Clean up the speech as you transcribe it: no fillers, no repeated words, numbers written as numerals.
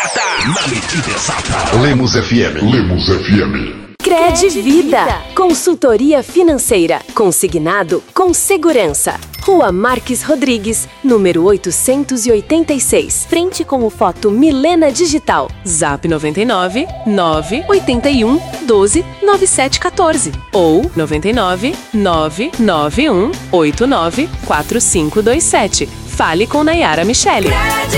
exata. Na medida exata. Lemos FM. Lemos FM. Cred Vida, consultoria financeira, consignado com segurança. Rua Marques Rodrigues, número 886, frente com o Foto Milena Digital. Zap 99 981 12 9714 ou 99 991 89 4527. Fale com Nayara Michele.